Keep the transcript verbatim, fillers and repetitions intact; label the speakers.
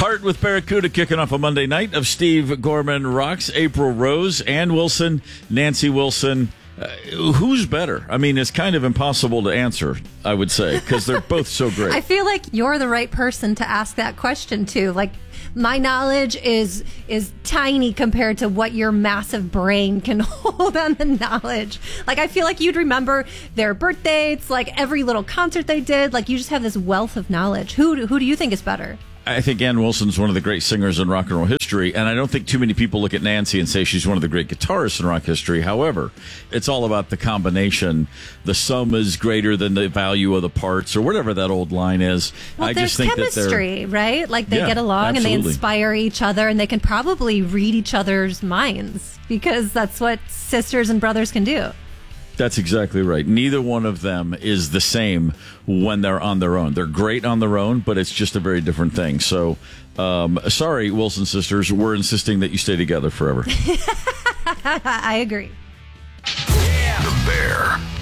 Speaker 1: Heart with Barracuda kicking off a Monday night of Steve Gorman Rocks, April Rose, Ann Wilson, Nancy Wilson. Uh, who's better? I mean, it's kind of impossible to answer, I would say, because they're both so great.
Speaker 2: I feel like you're the right person to ask that question to. Like, my knowledge is is tiny compared to what your massive brain can hold on the knowledge. Like, I feel like you'd remember their birth dates, like every little concert they did. Like, you just have this wealth of knowledge. Who do, who do you think is better?
Speaker 1: I think Ann Wilson's one of the great singers in rock and roll history, and I don't think too many people look at Nancy and say she's one of the great guitarists in rock history. However, it's all about the combination. The sum is greater than the value of the parts, or whatever that old line is.
Speaker 2: Well,
Speaker 1: I
Speaker 2: there's
Speaker 1: just think
Speaker 2: chemistry,
Speaker 1: that
Speaker 2: right? Like, they
Speaker 1: yeah,
Speaker 2: get along
Speaker 1: absolutely.
Speaker 2: and they inspire each other, and they can probably read each other's minds, because that's what sisters and brothers can do.
Speaker 1: That's exactly right. Neither one of them is the same when they're on their own. They're great on their own, but it's just a very different thing. So, um, sorry, Wilson sisters, we're insisting that you stay together forever.
Speaker 2: I agree.
Speaker 3: The Bear